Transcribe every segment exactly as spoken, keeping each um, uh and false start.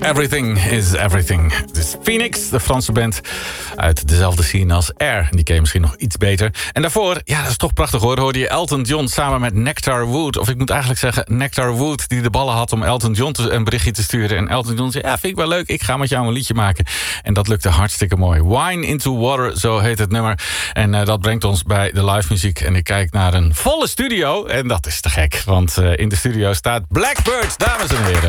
Everything is Everything. Het is Phoenix, de Franse band uit dezelfde scene als Air. Die ken je misschien nog iets beter. En daarvoor, ja, dat is toch prachtig hoor, hoorde je Elton John samen met Nectar Wood. Of ik moet eigenlijk zeggen Nectar Wood, die de ballen had om Elton John te, een berichtje te sturen. En Elton John zei, ja, vind ik wel leuk, ik ga met jou een liedje maken. En dat lukte hartstikke mooi. Wine into Water, zo heet het nummer. En uh, dat brengt ons bij de live muziek. En ik kijk naar een volle studio. En dat is te gek, want uh, in de studio staat Blackbird, dames en heren.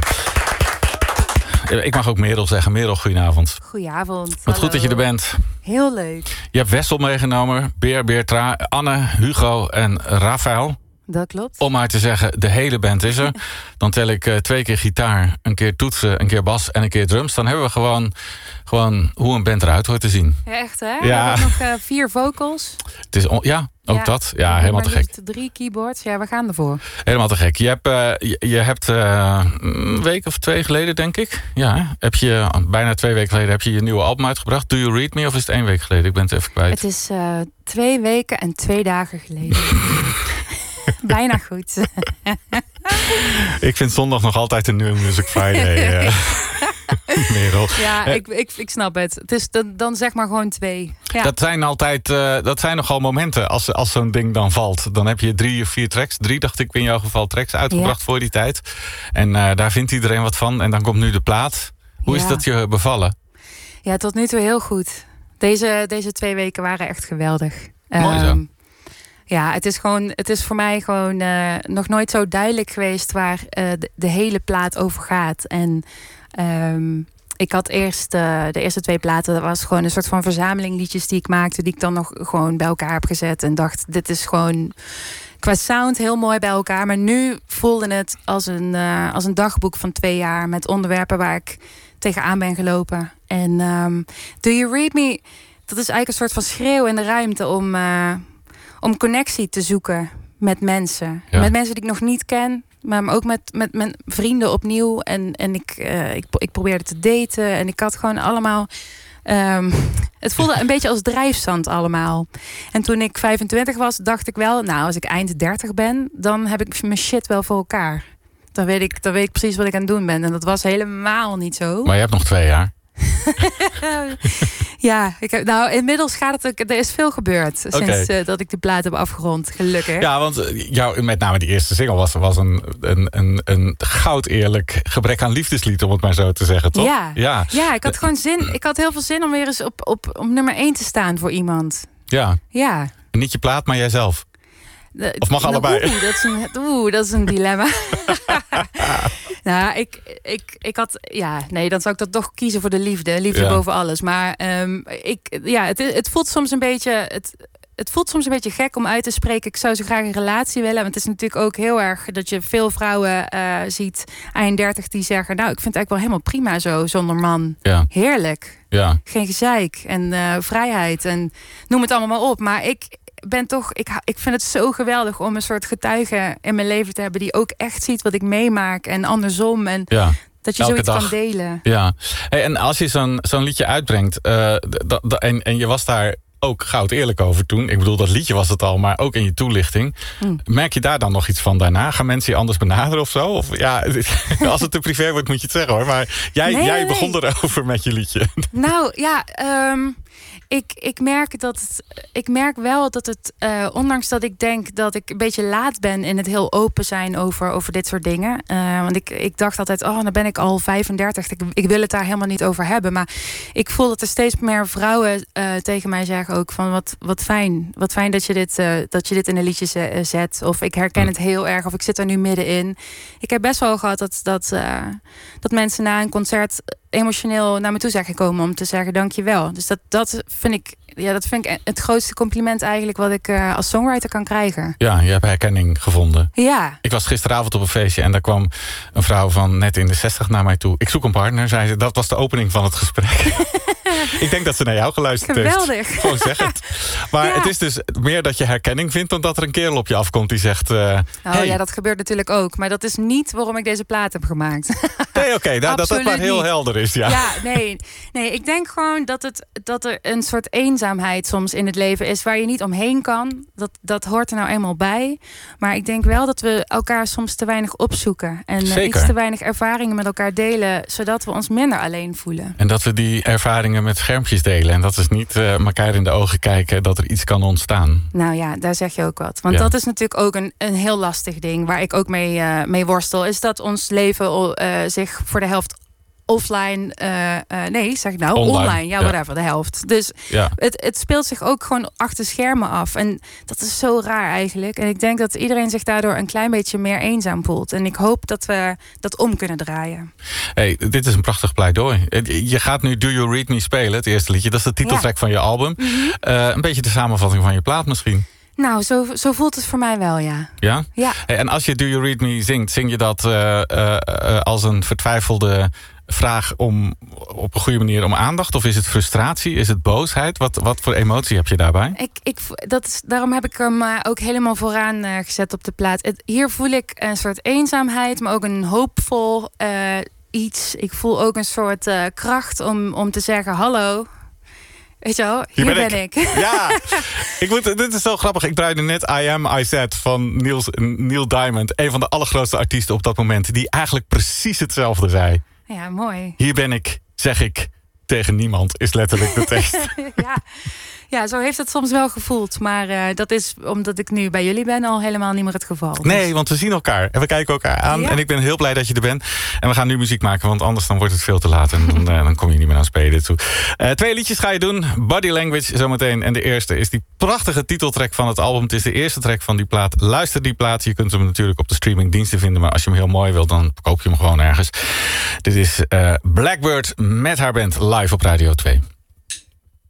Ik mag ook Merel zeggen. Merel, goedenavond. Goedenavond. Wat hallo. goed dat je er bent. Heel leuk. Je hebt Wessel meegenomen, Beer, Beertra, Anne, Hugo en Rafael. Dat klopt. Om maar te zeggen, de hele band is er. Dan tel ik uh, twee keer gitaar, een keer toetsen, een keer bas en een keer drums. Dan hebben we gewoon, gewoon hoe een band eruit hoort te zien. Ja, echt hè? Ja. We hebben nog uh, vier vocals. Het is on- ja, ook ja. dat. Ja, helemaal te gek. Drie keyboards. Ja, we gaan ervoor. Helemaal te gek. Je hebt, uh, je, je hebt uh, een week of twee geleden, denk ik. Ja, heb je, bijna twee weken geleden heb je je nieuwe album uitgebracht. Do You Read Me? Of is het één week geleden? Ik ben het even kwijt. Het is uh, twee weken en twee dagen geleden. Bijna goed. Ik vind zondag nog altijd een New Music Friday. uh, Merel. Ja, ik, ik, ik snap het. Het is dan, dan zeg maar gewoon twee. Ja. Dat zijn altijd, uh, dat zijn nogal momenten als, als zo'n ding dan valt. Dan heb je drie of vier tracks. Drie, dacht ik, in jouw geval tracks uitgebracht ja. voor die tijd. En uh, daar vindt iedereen wat van. En dan komt nu de plaat. Hoe ja. is dat je bevallen? Ja, tot nu toe heel goed. Deze, deze twee weken waren echt geweldig. Mooi zo. Um, Ja, het is gewoon, het is voor mij gewoon uh, nog nooit zo duidelijk geweest waar uh, de, de hele plaat over gaat. En um, ik had eerst uh, de eerste twee platen, dat was gewoon een soort van verzameling liedjes die ik maakte, die ik dan nog gewoon bij elkaar heb gezet en dacht, dit is gewoon qua sound heel mooi bij elkaar. Maar nu voelde het als een, uh, als een dagboek van twee jaar met onderwerpen waar ik tegenaan ben gelopen. En um, Do You Read Me? Dat is eigenlijk een soort van schreeuw in de ruimte om Uh, om connectie te zoeken met mensen. Ja. Met mensen die ik nog niet ken. Maar ook met, met mijn vrienden opnieuw. En, en ik, uh, ik, ik probeerde te daten. En ik had gewoon allemaal Um, het voelde een beetje als drijfzand allemaal. En toen ik vijfentwintig was, dacht ik wel, nou, als ik eind dertig ben, dan heb ik mijn shit wel voor elkaar. Dan weet ik, dan weet ik precies wat ik aan het doen ben. En dat was helemaal niet zo. Maar je hebt nog twee jaar. Ja, ik heb, nou inmiddels gaat het ook. Er is veel gebeurd okay. sinds uh, dat ik de plaat heb afgerond, gelukkig. Ja, want uh, jou, met name die eerste single was, was een, een, een, een goud eerlijk gebrek aan liefdeslied, om het maar zo te zeggen, toch? Ja, ja. ja ik had gewoon zin. Ik had heel veel zin om weer eens op, op, op nummer één te staan voor iemand. Ja. Ja. Niet je plaat, maar jijzelf. De, of mag allebei? Oeh, dat is een, oeh, dat is een dilemma. Nou, ik, ik, ik had... Ja, nee, dan zou ik dat toch kiezen voor de liefde. Liefde ja. boven alles. Maar um, ik, ja, het, het voelt soms een beetje... Het, het voelt soms een beetje gek om uit te spreken. Ik zou zo graag een relatie willen. Want het is natuurlijk ook heel erg dat je veel vrouwen uh, ziet, eind dertig, die zeggen, nou, ik vind het eigenlijk wel helemaal prima zo, zonder man. Ja. Heerlijk. Ja. Geen gezeik en uh, vrijheid en noem het allemaal maar op. Maar ik ben toch, ik, ik vind het zo geweldig om een soort getuige in mijn leven te hebben die ook echt ziet wat ik meemaak en andersom. En ja. dat je Elke zoiets dag. kan delen. Ja. Hey, en als je zo'n, zo'n liedje uitbrengt, uh, d- d- en, en je was daar ook goud eerlijk over toen. Ik bedoel, dat liedje was het al, maar ook in je toelichting. Mm. Merk je daar dan nog iets van daarna? Gaan mensen je anders benaderen of zo? Of, ja, als het te privé wordt, moet je het zeggen hoor. Maar jij, nee, jij nee. begon erover met je liedje. Nou ja, um, ik, ik, merk dat het, ik merk wel dat het, uh, ondanks dat ik denk dat ik een beetje laat ben in het heel open zijn over, over dit soort dingen. Uh, want ik, ik dacht altijd, oh, dan ben ik al vijfendertig. Ik, ik wil het daar helemaal niet over hebben. Maar ik voel dat er steeds meer vrouwen uh, tegen mij zeggen ook van wat, wat fijn. Wat fijn dat je, dit, uh, dat je dit in een liedje zet. Of ik herken het heel erg. Of ik zit er nu middenin. Ik heb best wel gehad dat, dat, uh, dat mensen na een concert emotioneel naar me toe zijn gekomen om te zeggen dankjewel. Dus dat, dat vind ik, ja, dat vind ik het grootste compliment eigenlijk wat ik uh, als songwriter kan krijgen. Ja, je hebt herkenning gevonden. Ja. Ik was gisteravond op een feestje en daar kwam een vrouw van net in de zestig naar mij toe. Ik zoek een partner, zei ze. Dat was de opening van het gesprek. Ik denk dat ze naar jou geluisterd Geweldig. heeft. Gewoon zeg het. Maar ja. Het is dus meer dat je herkenning vindt dan dat er een kerel op je afkomt die zegt... Uh, oh hey. ja, dat gebeurt natuurlijk ook. Maar dat is niet waarom ik deze plaat heb gemaakt. Nee, oké. Okay, nou, dat dat maar heel niet. helder is. Ja, ja nee, nee. Ik denk gewoon dat, het, dat er een soort eenzaamheid soms in het leven is... waar je niet omheen kan. Dat, dat hoort er nou eenmaal bij. Maar ik denk wel dat we elkaar soms te weinig opzoeken. En uh, iets te weinig ervaringen met elkaar delen... zodat we ons minder alleen voelen. En dat we die ervaringen met schermpjes delen. En dat is niet uh, elkaar in de ogen kijken dat er iets kan ontstaan. Nou ja, daar zeg je ook wat. Want ja. dat is natuurlijk ook een, een heel lastig ding... waar ik ook mee, uh, mee worstel. Is dat ons leven uh, zich voor de helft... offline, uh, uh, nee, zeg ik nou, online, online ja, whatever, ja. de helft. Dus ja. het, het speelt zich ook gewoon achter schermen af. En dat is zo raar eigenlijk. En ik denk dat iedereen zich daardoor een klein beetje meer eenzaam voelt. En ik hoop dat we dat om kunnen draaien. Hey, dit is een prachtig pleidooi. Je gaat nu Do You Read Me spelen, het eerste liedje. Dat is de titeltrack ja. van je album. Mm-hmm. Uh, een beetje de samenvatting van je plaat misschien. Nou, zo, zo voelt het voor mij wel, ja. Ja? Ja. Hey, en als je Do You Read Me zingt, zing je dat uh, uh, uh, als een vertwijfelde... vraag om op een goede manier om aandacht? Of is het frustratie? Is het boosheid? Wat, wat voor emotie heb je daarbij? Ik, ik, dat is, daarom heb ik hem uh, ook helemaal vooraan uh, gezet op de plaat. Het, hier voel ik een soort eenzaamheid, maar ook een hoopvol uh, iets. Ik voel ook een soort uh, kracht om, om te zeggen hallo. Weet je wel, hier, hier ben, ben ik. ik. Ja, ik moet, dit is zo grappig. Ik draaide net I Am, I Said van Niels, Neil Diamond. Een van de allergrootste artiesten op dat moment. Die eigenlijk precies hetzelfde zei. Ja, mooi. Hier ben ik, zeg ik, tegen niemand, is letterlijk de tekst. ja. ja, zo heeft het soms wel gevoeld. Maar uh, dat is omdat ik nu bij jullie ben al helemaal niet meer het geval. Dus. Nee, want we zien elkaar en we kijken elkaar aan. Ja. En ik ben heel blij dat je er bent. En we gaan nu muziek maken, want anders dan wordt het veel te laat. En dan, uh, dan kom je niet meer aan spelen toe. Uh, twee liedjes ga je doen. Body Language zometeen. En de eerste is die prachtige titeltrack van het album. Het is de eerste track van die plaat. Luister die plaat. Je kunt hem natuurlijk op de streamingdiensten vinden. Maar als je hem heel mooi wilt, dan koop je hem gewoon ergens. Dit is uh, Blackbird met haar band live op Radio twee.